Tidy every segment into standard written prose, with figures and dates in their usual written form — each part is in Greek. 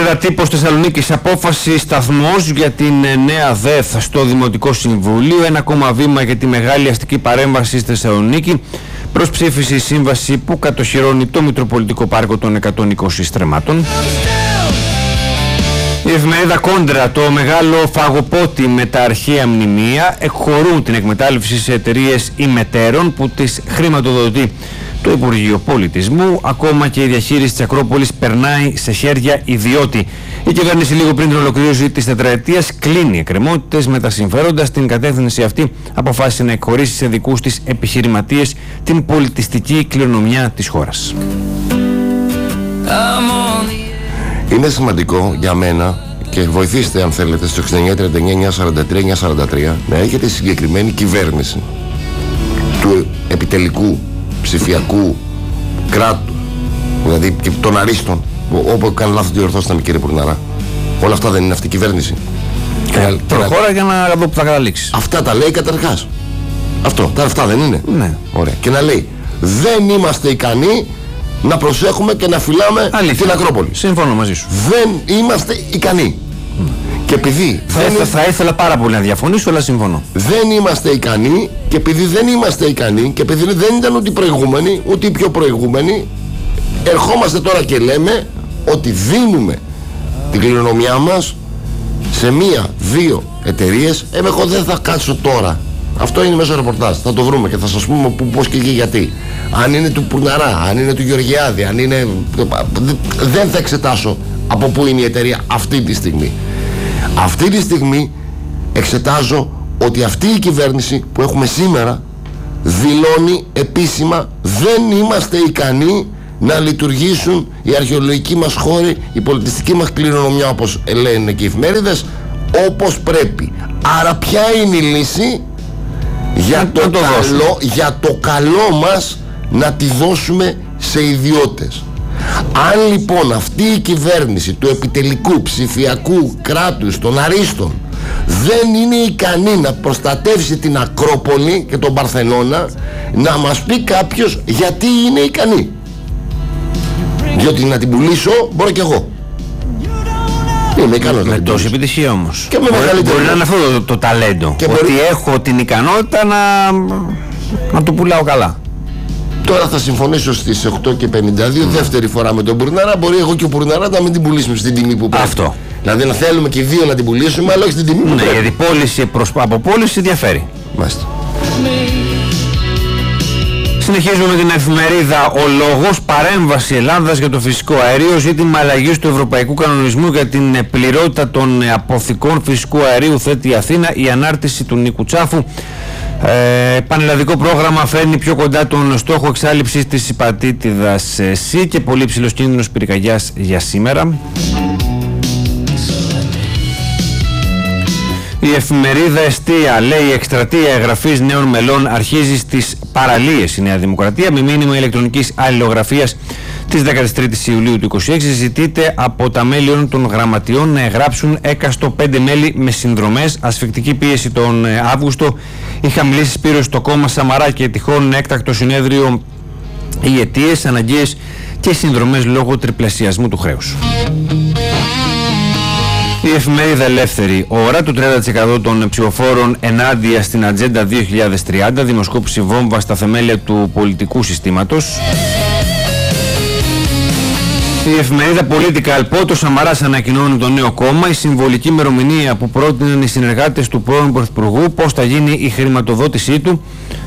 Ελευθερία Τύπος Θεσσαλονίκης. Απόφαση σταθμός για την νέα ΔΕΘ στο Δημοτικό Συμβούλιο. Ένα ακόμα βήμα για τη μεγάλη αστική παρέμβαση στη Θεσσαλονίκη. Προς ψήφιση η σύμβαση που κατοχυρώνει το Μητροπολιτικό Πάρκο των 120 στρεμμάτων. Η εφημερίδα Κόντρα. Το μεγάλο φαγοπότη με τα αρχαία μνημεία εκχωρούν την εκμετάλλευση σε εταιρείες ημετέρων που τις χρηματοδοτεί το Υπουργείο Πολιτισμού. Ακόμα και η διαχείριση της Ακρόπολης περνάει σε χέρια ιδιώτη. Η κυβέρνηση λίγο πριν την ολοκλήρωση της τετραετίας κλείνει εκκρεμότητες με τα συμφέροντα. Στην κατεύθυνση αυτή αποφάσισε να εκχωρήσει σε δικούς της επιχειρηματίες την πολιτιστική κληρονομιά της χώρας. Είναι σημαντικό για μένα και βοηθήστε αν θέλετε στο 6939-943-943 να έχετε συγκεκριμένη κυβέρνηση του επιτελικού ψηφιακού κράτου, δηλαδή και των αρίστων, όπου κάνει λάθος διορθώστε με κύριε Πουρναρά. Όλα αυτά δεν είναι αυτή η κυβέρνηση? Προχώρα για να δω που θα καταλήξει. Αυτά τα λέει καταρχάς. Αυτά δεν είναι? Ναι. Ωραία. Και να λέει δεν είμαστε ικανοί να προσέχουμε και να φυλάμε την Ακρόπολη. Συμφωνώ μαζί σου. Δεν είμαστε ικανοί. Και επειδή θα ήθελα πάρα πολύ να διαφωνήσω, αλλά συμφωνώ. Δεν είμαστε ικανοί, και επειδή δεν είμαστε ικανοί, και επειδή δεν ήταν ούτε οι προηγούμενοι, ούτε οι πιο προηγούμενοι, ερχόμαστε τώρα και λέμε ότι δίνουμε την κληρονομιά μας σε μία-δύο εταιρείες. Εγώ δεν θα κάτσω τώρα. Αυτό είναι μέσω ρεπορτάζ. Θα το βρούμε και θα σας πούμε πώς και γιατί. Αν είναι του Πουρναρά, αν είναι του Γεωργιάδη, αν είναι... Δεν θα εξετάσω από πού είναι η εταιρεία αυτή τη στιγμή. Αυτή τη στιγμή εξετάζω ότι αυτή η κυβέρνηση που έχουμε σήμερα δηλώνει επίσημα δεν είμαστε ικανοί να λειτουργήσουν οι αρχαιολογικοί μας χώροι, η πολιτιστική μας κληρονομιά, όπως λένε και οι εφημερίδες, όπως πρέπει. Άρα ποια είναι η λύση? Για το καλό μας να τη δώσουμε σε ιδιώτες. Αν λοιπόν αυτή η κυβέρνηση του επιτελικού ψηφιακού κράτους των αρίστων δεν είναι ικανή να προστατεύσει την Ακρόπολη και τον Παρθενώνα, να μας πει κάποιος γιατί είναι ικανή. Διότι να την πουλήσω μπορώ κι εγώ. Είμαι ικανός με τόση επιτυχία όμως. Και με μπορεί να είναι αυτό το ταλέντο. Και ότι έχω την ικανότητα να το πουλάω καλά. Τώρα θα συμφωνήσω στις 8:52, δεύτερη φορά με τον Πουρναρά. Μπορεί εγώ και ο Πουρναρά να μην την πουλήσουμε στην τιμή που πρέπει. Αυτό. Δηλαδή να θέλουμε και οι δύο να την πουλήσουμε, αλλά όχι στην τιμή που πρέπει. Γιατί πώληση από πώληση διαφέρει. Μάλιστα. Συνεχίζουμε την εφημερίδα Ο Λόγος. Παρέμβαση Ελλάδας για το φυσικό αέριο. Ζήτημα αλλαγής του ευρωπαϊκού κανονισμού για την πληρότητα των αποθηκών φυσικού αερίου θέτει η Αθήνα. Η ανάρτηση του Νίκου Τσάφου. Πανελλαδικό πρόγραμμα φέρνει πιο κοντά τον στόχο εξάλληψης της υπατήτηδας C και πολύ ψηλός κίνδυνος πυρκαγιάς για σήμερα. Η εφημερίδα Εστία λέει: εκστρατεία εγγραφής νέων μελών αρχίζει στις παραλίες η Νέα Δημοκρατία. Με μήνυμα ηλεκτρονικής αλληλογραφίας της 13ης Ιουλίου του 2026 ζητείται από τα μέλη όλων των γραμματιών να εγγράψουν έκαστο 5 μέλη με συνδρομές. Ασφικτική πίεση τον Αύγουστο. Η χαμηλή συσπήρωση στο κόμμα Σαμαρά και τυχόν έκτακτο συνέδριο. Οι αιτίες, αναγκαίες και συνδρομές λόγω τριπλασιασμού του χρέους. Η εφημερίδα Ελεύθερη Ώρα. Το 30% των ψηφοφόρων ενάντια στην Ατζέντα 2030. Δημοσκόπηση βόμβα στα θεμέλια του πολιτικού συστήματος. Η εφημερίδα Political. Πότε ο Σαμαράς ανακοινώνει το νέο κόμμα. Η συμβολική ημερομηνία που πρότειναν οι συνεργάτες του πρώην Πρωθυπουργού. Πώς θα γίνει η χρηματοδότησή του.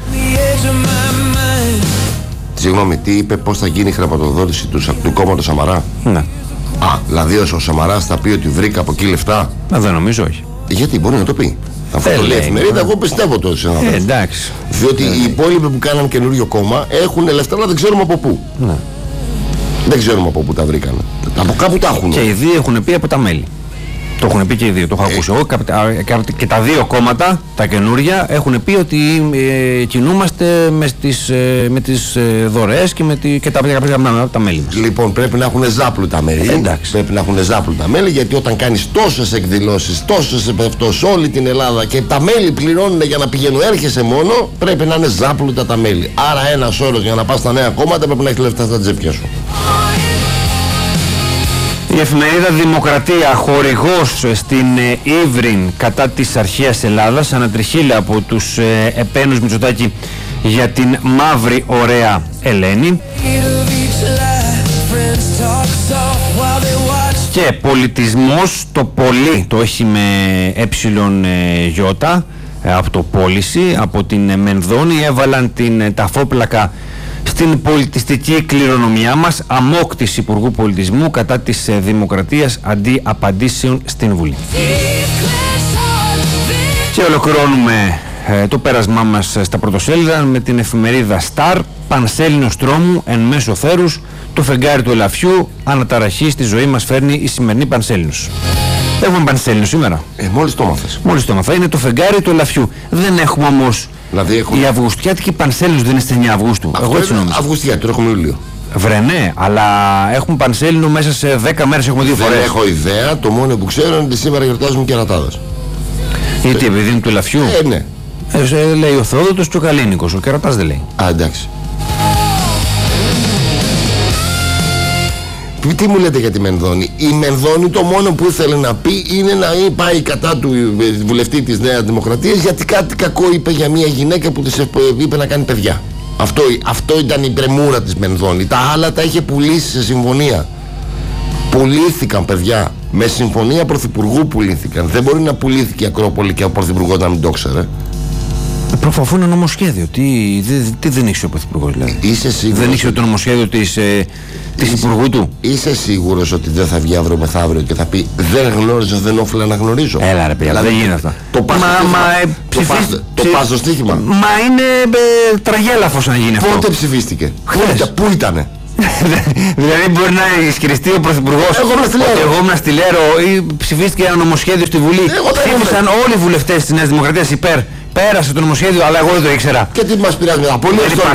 Συγγνώμη, τι είπε, πώς θα γίνει η χρηματοδότηση του κόμματος Σαμαρά? Ναι. Δηλαδή ο Σαμαράς θα πει ότι βρήκα από εκεί λεφτά? Δεν νομίζω, όχι. Γιατί μπορεί να το πει. Αφού το λέει η εφημερίδα, εγώ πιστεύω το συνάδελφο. Εντάξει. Διότι οι υπόλοιποι που κάναν καινούριο κόμμα έχουν λεφτά, αλλά δεν ξέρουμε από πού. Ναι. Δεν ξέρουμε από πού τα βρήκαν. Από κάπου τα έχουν. Και οι δύο έχουν πει από τα μέλη. Το έχουν πει και οι δύο, το έχω ακούσει εγώ. Και τα δύο κόμματα, τα καινούρια, έχουν πει ότι κινούμαστε με τις δωρεές και τα μέλη μας. Λοιπόν, πρέπει να έχουν ζάπλου τα μέλη. Εντάξει. Πρέπει να έχουν ζάπλου τα μέλη, γιατί όταν κάνεις τόσες εκδηλώσεις, τόσες σε όλη την Ελλάδα και τα μέλη πληρώνουν για να πηγαίνουν, έρχεσαι μόνο, πρέπει να είναι ζάπλουτα τα μέλη. Άρα ένας όρος για να πας στα νέα κόμματα πρέπει να έχει λεφτά στα τσέπια σου. Η Η εφημερίδα Δημοκρατία, χορηγός στην Ύβριν κατά της αρχαίας Ελλάδας, ανατριχίλα από τους επένους Μητσοτάκη για την μαύρη ωραία Ελένη. Και πολιτισμός, το πολύ, το έχει με γιώτα, από το πώληση, από την Μενδώνη, έβαλαν την ταφόπλακα στην πολιτιστική κληρονομιά μας, αμόκ της Υπουργού Πολιτισμού κατά της Δημοκρατίας αντί απαντήσεων στην Βουλή. Και ολοκληρώνουμε το πέρασμά μας στα πρωτοσέλιδα με την εφημερίδα Σταρ. Πανσέλινος τρόμου εν μέσω θέρους, το φεγγάρι του ελαφιού, αναταραχή στη ζωή μας φέρνει η σημερινή Πανσέλινος. Έχουμε Πανσέλινο σήμερα. Μόλις το μάθες. Μόλις το μάθα. Είναι το φεγγάρι του ελαφιού. Δεν έχουμε όμως. Δηλαδή η Αυγουστιάτικη Πανσέλινος δεν είναι στις 9 Αυγούστου. Αυτό εγώ έτσι νόμιζα. Αυγουστιάτικη, το έχουμε Ιούλιο. Βρε ναι, αλλά έχουμε Πανσέλινο μέσα σε 10 μέρες, έχουμε 2 φορές. Δεν έχω ιδέα, το μόνο που ξέρω είναι ότι σήμερα γιορτάζουμε κερατάδες. Γιατί επειδή είναι του ελαφιού. Ναι. Λέει ο Θεόδωτος και ο Καλίνικος, ο κερατάς δεν λέει. Α, εντάξει. Τι μου λέτε για τη Μενδώνη? Η Μενδώνη το μόνο που ήθελε να πει είναι να πάει κατά του βουλευτή της Νέας Δημοκρατίας, γιατί κάτι κακό είπε για μια γυναίκα που της είπε να κάνει παιδιά. Αυτό ήταν η πρεμούρα της Μενδώνη. Τα άλλα τα είχε πουλήσει σε συμφωνία. Πουλήθηκαν, παιδιά. Με συμφωνία πρωθυπουργού πουλήθηκαν. Δεν μπορεί να πουλήθηκε η Ακρόπολη και ο πρωθυπουργός να μην το ξέρε. Προφανώς είναι νομοσχέδιο. Τι δεν ήξερε ο πρωθυπουργός, δηλαδή? Είσαι σίγουρος? Δεν ήξερε το νομοσχέδιο της υπουργού του? Είσαι σίγουρος ότι δεν θα βγει αύριο μεθαύριο και θα πει δεν γνώριζα, δεν όφιλα να γνωρίζω? Έλα ρε παιδιά, δεν γίνεται αυτά. Το πας στο στοίχημα. Μα είναι τραγέλαφος να γίνει αυτό. Πότε ψηφίστηκε? Πού ήτανε? Δηλαδή μπορεί να ισχυριστεί ο πρωθυπουργός εγώ ήμουν στη Λέρο ή ψηφίστηκε ένα νομοσχέδιο στη Βουλή, ψήφισαν όλοι οι βουλευτές της Νέας Δημοκρατίας υπέρ, πέρασε το νομοσχέδιο, αλλά εγώ δεν το ήξερα. Και τι μας πειράζει μετά?